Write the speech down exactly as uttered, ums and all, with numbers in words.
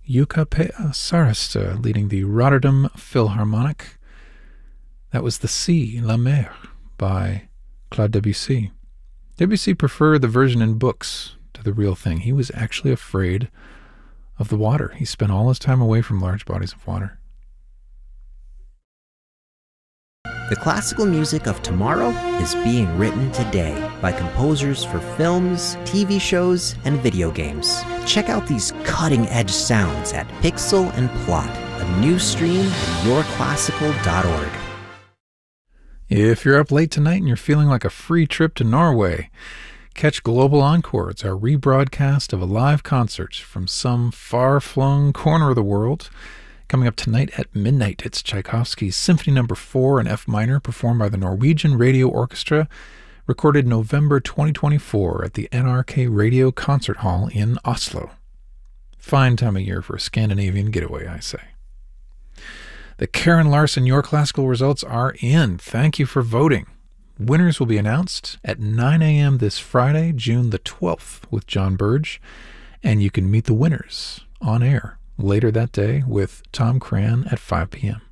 Jukka Pea Sarasta leading the Rotterdam Philharmonic. That was The Sea, La Mer, by Claude Debussy. Debussy preferred the version in books to the real thing. He was actually afraid of the water. He spent all his time away from large bodies of water. The classical music of tomorrow is being written today by composers for films, T V shows, and video games. Check out these cutting-edge sounds at Pixel and Plot, a new stream at your classical dot org. If you're up late tonight and you're feeling like a free trip to Norway, catch Global Encore. It's our rebroadcast of a live concert from some far-flung corner of the world. Coming up tonight at midnight, it's Tchaikovsky's Symphony Number four in F minor, performed by the Norwegian Radio Orchestra, recorded November twenty twenty-four at the N R K Radio Concert Hall in Oslo. Fine time of year for a Scandinavian getaway, I say. The Karen Larson Your Classical results are in. Thank you for voting. Winners will be announced at nine a.m. this Friday, June the twelfth, with John Burge, and you can meet the winners on air later that day with Tom Cran at five p.m.